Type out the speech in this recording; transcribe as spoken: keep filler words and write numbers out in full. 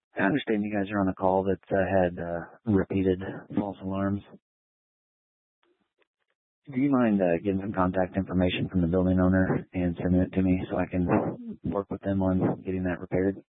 I understand you guys are on a call that uh, had uh, repeated false alarms. Do you mind uh, getting some contact information from the building owner and sending it to me so I can work with them on getting that repaired?